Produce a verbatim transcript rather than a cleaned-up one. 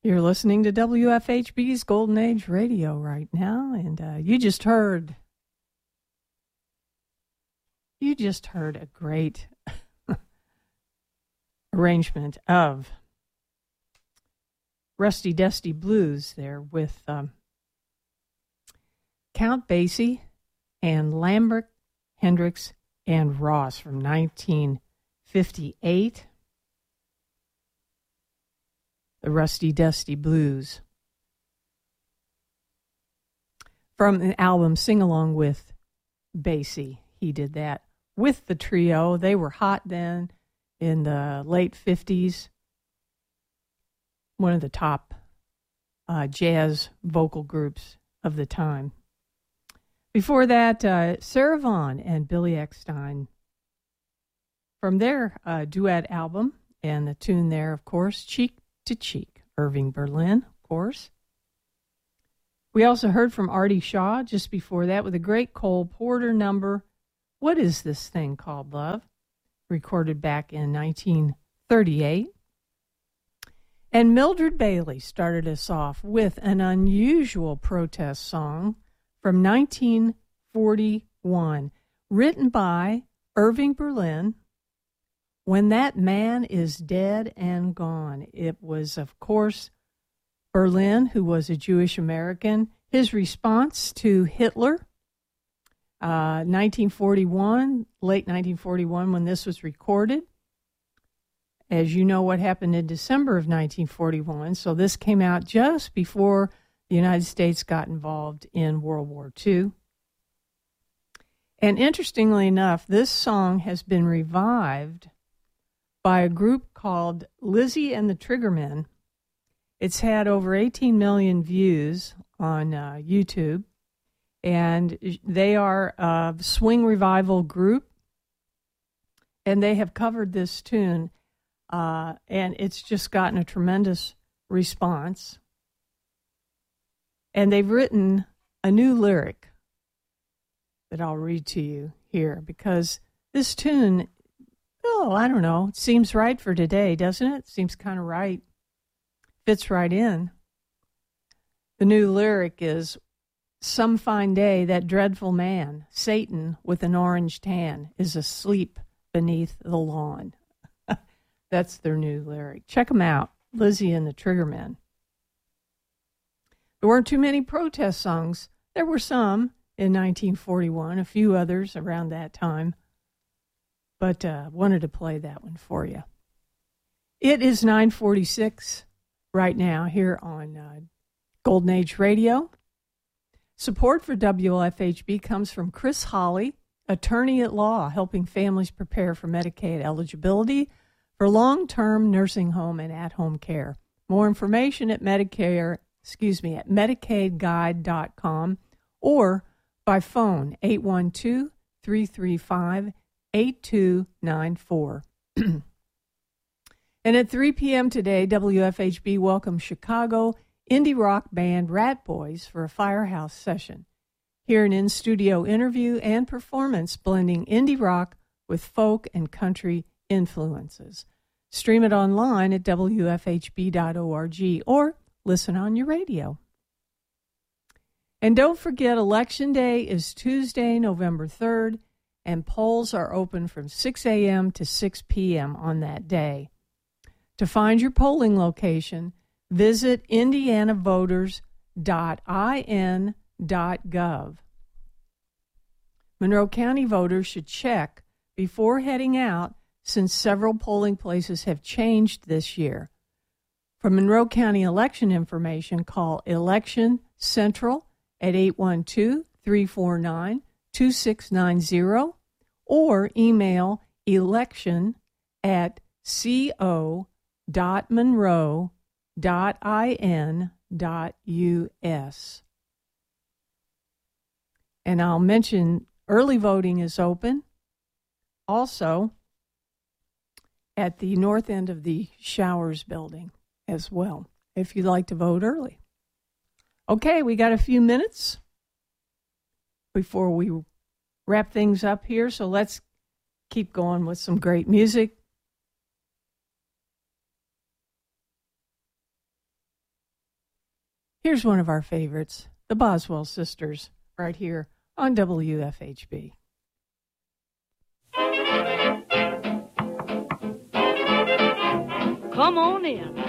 You're listening to W F H B's Golden Age Radio right now, and uh, you just heard, you just heard a great arrangement of Rusty Dusty Blues there with um, Count Basie and Lambert, Hendricks, and Ross from nineteen fifty-eight. The Rusty Dusty Blues. From the album Sing Along with Basie. He did that with the trio. They were hot then in the late fifties. One of the top uh, jazz vocal groups of the time. Before that, uh, Sarah Vaughan and Billy Eckstine. From their uh, duet album, and the tune there, of course, Cheek to Cheek, Irving Berlin, of course. We also heard from Artie Shaw just before that with a great Cole Porter number, What Is This Thing Called Love, recorded back in nineteen thirty-eight. And Mildred Bailey started us off with an unusual protest song from nineteen forty-one, written by Irving Berlin, When That Man Is Dead and Gone. It was, of course, Berlin, who was a Jewish American, his response to Hitler. Uh, nineteen forty-one, late nineteen forty-one, when this was recorded. As you know, what happened in December of nineteen forty-one, so this came out just before the United States got involved in World War Two. And interestingly enough, this song has been revived by a group called Lizzie and the Triggermen. It's had over eighteen million views on uh, YouTube, and they are a swing revival group, and they have covered this tune, uh, and it's just gotten a tremendous response. And they've written a new lyric that I'll read to you here, because this tune, oh, I don't know, it seems right for today, doesn't it? It seems kind of right. Fits right in. The new lyric is, some fine day that dreadful man, Satan with an orange tan, is asleep beneath the lawn. That's their new lyric. Check them out, Lizzie and the Triggermen. There weren't too many protest songs. There were some in nineteen forty-one, a few others around that time. But uh, wanted to play that one for you. It is nine forty-six right now here on uh, Golden Age Radio. Support for W F H B comes from Chris Holly, attorney at law, helping families prepare for Medicaid eligibility for long-term nursing home and at-home care. More information at Medicare, excuse me, at Medicaid Guide dot com or by phone eight one two, three three five, eight two nine four. And at three p.m. today, W F H B welcomes Chicago indie rock band Rat Boys for a Firehouse session. Hear an in-studio interview and performance blending indie rock with folk and country influences. Stream it online at W F H B dot org or listen on your radio. And don't forget, Election Day is Tuesday, November third, and polls are open from six a.m. to six p.m. on that day. To find your polling location, visit indiana voters dot I N dot gov. Monroe County voters should check before heading out, since several polling places have changed this year. For Monroe County election information, call Election Central at eight one two, three four nine, two six nine zero or email election at co dot monroe dot in dot us. And I'll mention early voting is open also at the north end of the Showers building as well, if you'd like to vote early. Okay, we got a few minutes before we wrap things up here, so let's keep going with some great music. Here's one of our favorites, the Boswell Sisters, right here on W F H B. Come on in.